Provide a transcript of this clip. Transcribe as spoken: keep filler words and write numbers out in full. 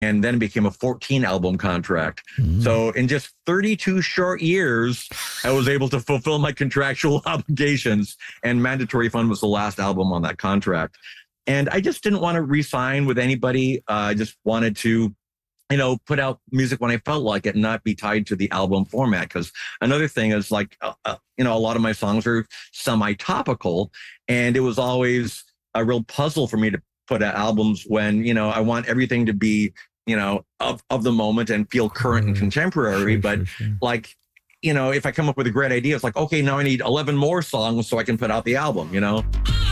and then it became a fourteen album contract. Mm-hmm. So in just thirty-two short years, I was able to fulfill my contractual obligations, and Mandatory Fun was the last album on that contract. And I just didn't want to re-sign with anybody. Uh, I just wanted to, you know, put out music when I felt like it and not be tied to the album format. Because another thing is like, uh, uh, you know, a lot of my songs are semi-topical, and it was always a real puzzle for me to put out albums when, you know, I want everything to be, you know, of, of the moment and feel current and contemporary. Sure, but sure, sure. like, you know, if I come up with a great idea, it's like, okay, now I need eleven more songs so I can put out the album, you know?